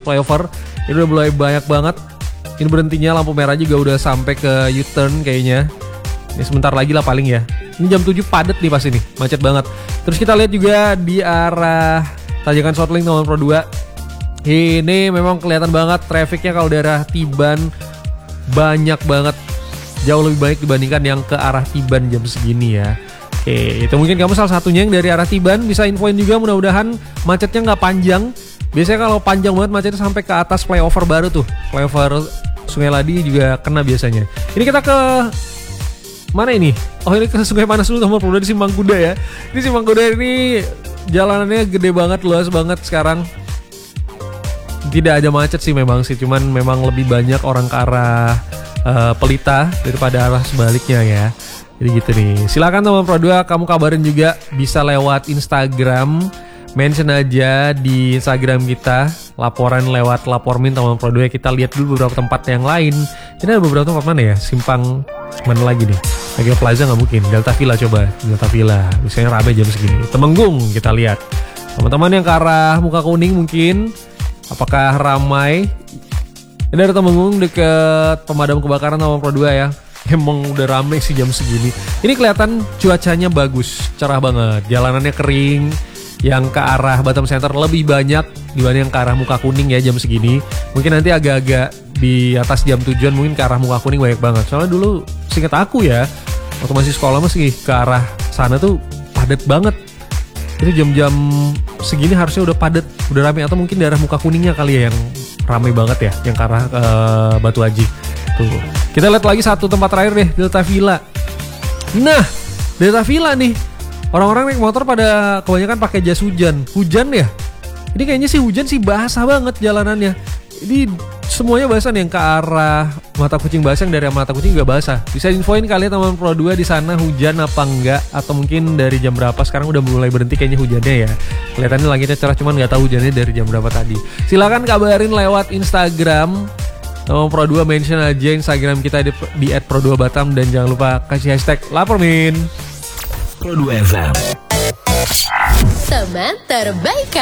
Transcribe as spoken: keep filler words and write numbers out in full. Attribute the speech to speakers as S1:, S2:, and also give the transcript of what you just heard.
S1: flyover. Ini udah mulai banyak banget. Ini berhentinya lampu merah juga udah sampai ke U-turn kayaknya. Ini sebentar lagi lah paling ya. Ini jam tujuh padat nih pas ini, macet banget. Terus kita lihat juga di arah Tanjakan Shortlink nomor Pro dua. Ini memang kelihatan banget trafficnya kalau daerah Tiban banyak banget. Jauh lebih baik dibandingkan yang ke arah Tiban jam segini ya. Oke, itu mungkin kamu salah satunya yang dari arah Tiban. Bisa infoin juga, mudah-mudahan macetnya nggak panjang. Biasanya kalau panjang banget macetnya sampai ke atas flyover baru tuh. Flyover Sungai Ladi juga kena biasanya. Ini kita ke mana ini? Oh, ini ke Sungai Panas dulu nomor Pro dua di Simpang Kuda ya. Ini Simpang Kuda ini jalanannya gede banget, luas banget sekarang. Tidak ada macet sih memang sih, cuman memang lebih banyak orang ke arah uh, Pelita daripada arah sebaliknya ya. Jadi gitu nih. Silakan teman Pro dua, kamu kabarin juga bisa lewat Instagram, mention aja di Instagram kita, laporan lewat Lapormin teman Pro dua. Kita lihat dulu beberapa tempat yang lain. Ini ada beberapa tempat mana ya? Simpang mana lagi nih? Mega Plaza nggak mungkin. Delta Villa coba, Delta Villa. Biasanya rame jam segini. Temenggung kita lihat. Teman-teman yang ke arah Muka Kuning mungkin. Apakah ramai? Ini ada Temenggung deket pemadam kebakaran nomor Pro dua ya. Emang udah rame sih jam segini. Ini kelihatan cuacanya bagus, cerah banget. Jalanannya kering. Yang ke arah Batam Center lebih banyak dibanding yang ke arah Muka Kuning ya jam segini. Mungkin nanti agak-agak di atas jam tujuan mungkin ke arah Muka Kuning banyak banget. Soalnya dulu seingat aku ya, waktu masih sekolah masih ke arah sana tuh padat banget. Itu jam-jam segini harusnya udah padat, udah rame. Atau mungkin daerah Muka Kuningnya kali ya yang rame banget ya, yang ke arah uh, Batu Haji. Tuh. Kita lihat lagi satu tempat terakhir deh, Delta Villa. Nah, Delta Villa nih. Orang-orang naik motor pada kebanyakan pakai jas hujan. Hujan ya? Ini kayaknya sih hujan sih basah banget jalanannya. Ini semuanya basah nih, yang ke arah Mata Kucing basah, yang dari Mata Kucing juga basah. Bisa infoin kalian teman Pro dua di sana hujan apa enggak, atau mungkin dari jam berapa? Sekarang udah mulai berhenti kayaknya hujannya ya. Kelihatannya langitnya cerah, cuman nggak tahu hujannya dari jam berapa tadi. Silakan kabarin lewat Instagram. Teman Pro dua mention aja Instagram kita di, di et pro dua batam, dan jangan lupa kasih hashtag Lapormin.
S2: Pro dua F M. Teman terbaik.